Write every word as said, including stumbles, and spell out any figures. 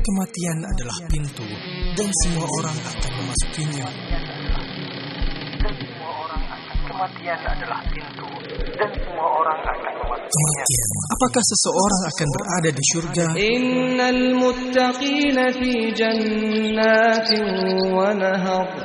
Kematian adalah pintu dan semua orang akan memasukinya. Kematian adalah pintu dan semua orang akan memasukinya. Kematian. Apakah seseorang akan berada di surga? Innal muttaqina fi jannatin wa nahar.